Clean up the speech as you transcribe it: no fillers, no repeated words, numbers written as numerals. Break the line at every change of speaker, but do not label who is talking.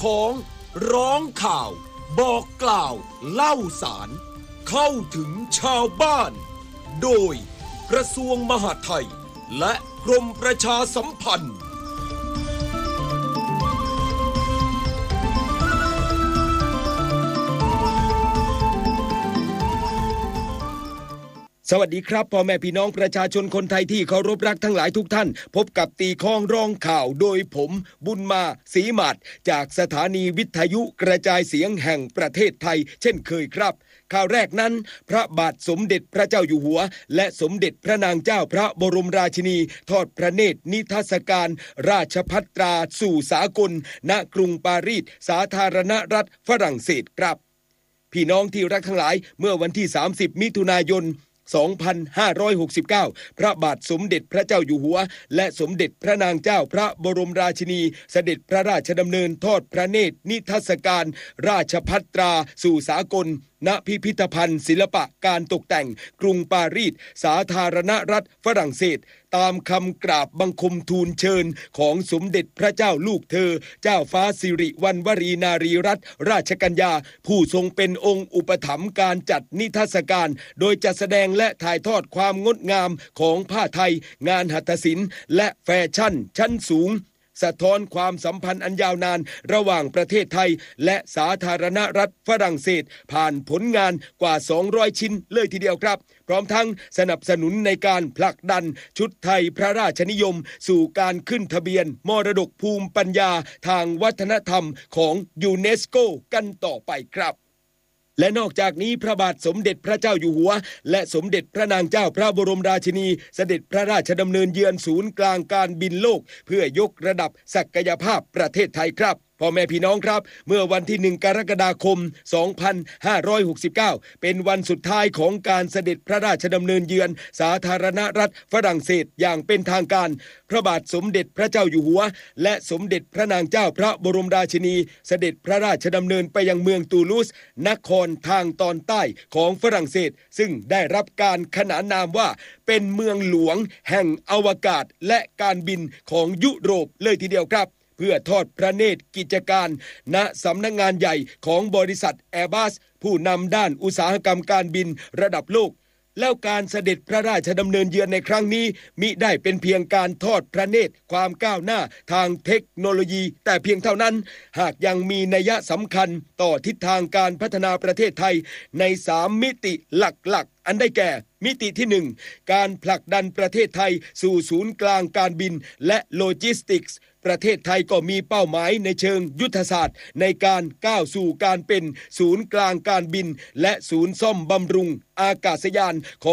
ของร้องข่าวบอกกล่าวเล่าสารเข้าถึงชาวบ้านโดยกระทรวงมหาดไทยและกรมประชาสัมพันธ์สวัสดีครับพ่อแม่พี่น้องประชาชนคนไทยที่เคารพรักทั้งหลายทุกท่านพบกับตีข้องร้องข่าวโดยผมบุญมาศรีหมัดจากสถานีวิทยุกระจายเสียงแห่งประเทศไทยเช่นเคยครับข่าวแรกนั้นพระบาทสมเด็จพระเจ้าอยู่หัวและสมเด็จพระนางเจ้าพระบรมราชินีทอดพระเนตรนิทรรศการราชภัตราสู่สากลณกรุงปารีสสาธารณรัฐฝรั่งเศสครับพี่น้องที่รักทั้งหลายเมื่อวันที่30มิถุนายน2569พระบาทสมเด็จพระเจ้าอยู่หัวและสมเด็จพระนางเจ้าพระบรมราชินีเสด็จพระราชดำเนินทอดพระเนตรนิทรรศการราชภัตราสู่สากลณพิพิธภัณฑ์ศิลปะการตกแต่งกรุงปารีสสาธารณรัฐฝรั่งเศสตามคำกราบบังคมทูลเชิญของสมเด็จพระเจ้าลูกเธอเจ้าฟ้าสิริวัณวรีนารีรัตนราชกัญญาผู้ทรงเป็นองค์อุปถัมภ์การจัดนิทรรศการโดยจัดแสดงและถ่ายทอดความงดงามของผ้าไทยงานหัตถศิลป์และแฟชั่นชั้นสูงสะท้อนความสัมพันธ์อันยาวนานระหว่างประเทศไทยและสาธารณรัฐฝรั่งเศสผ่านผลงานกว่า200ชิ้นเลยทีเดียวครับพร้อมทั้งสนับสนุนในการผลักดันชุดไทยพระราชนิยมสู่การขึ้นทะเบียนมรดกภูมิปัญญาทางวัฒนธรรมของยูเนสโกกันต่อไปครับและนอกจากนี้พระบาทสมเด็จพระเจ้าอยู่หัวและสมเด็จพระนางเจ้าพระบรมราชินีเสด็จพระราชดำเนินเยือนศูนย์กลางการบินโลกเพื่อยกระดับศักยภาพประเทศไทยครับพ่อแม่พี่น้องครับเมื่อวันที่1กรกฎาคม2569เป็นวันสุดท้ายของการเสด็จพระราชดำเนินเยือนสาธารณรัฐฝรั่งเศสอย่างเป็นทางการพระบาทสมเด็จพระเจ้าอยู่หัวและสมเด็จพระนางเจ้าพระบรมราชินีเสด็จพระราชดำเนินไปยังเมืองตูลูสนครทางตอนใต้ของฝรั่งเศสซึ่งได้รับการขนานนามว่าเป็นเมืองหลวงแห่งอวกาศและการบินของยุโรปเลยทีเดียวครับเพื่อทอดพระเนตรกิจการณสำนักงานใหญ่ของบริษัทแอร์บัสผู้นำด้านอุตสาหกรรมการบินระดับโลกแล้วการเสด็จพระราชดำเนินเยือนในครั้งนี้มิได้เป็นเพียงการทอดพระเนตรความก้าวหน้าทางเทคโนโลยีแต่เพียงเท่านั้นหากยังมีนัยสำคัญต่อทิศทางการพัฒนาประเทศไทยใน3มิติหลักๆอันได้แก่มิติที่1การผลักดันประเทศไทยสู่ศูนย์กลางการบินและโลจิสติกส์ประเทศไทยก็มีเป้าหมายในเชิงยุทธศาสตร์ในการก้าวสู่การเป็นศูนย์กลางการบินและศูนย์ซ่อมบำรุงอากาศยานของ